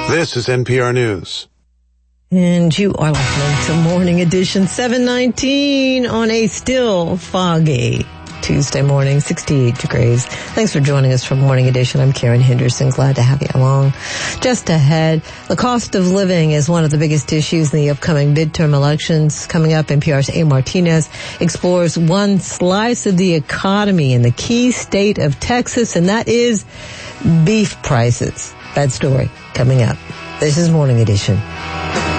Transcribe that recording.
This is NPR News. And you are listening to Morning Edition 719 on a still foggy Tuesday morning, 68 degrees. Thanks for joining us for Morning Edition. I'm Karen Henderson. Glad to have you along. Just ahead, the cost of living is one of the biggest issues in the upcoming midterm elections. Coming up, NPR's A. Martinez explores one slice of the economy in the key state of Texas, and that is beef prices. That story coming up. This is Morning Edition.